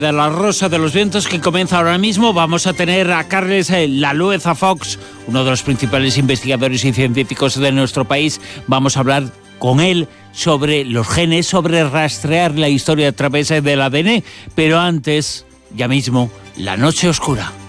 De la Rosa de los Vientos, que comienza ahora mismo, vamos a tener a Carles Lalueza Fox, uno de los principales investigadores y científicos de nuestro país. Vamos a hablar con él sobre los genes, sobre rastrear la historia a través del ADN, pero antes, ya mismo, La Noche Oscura.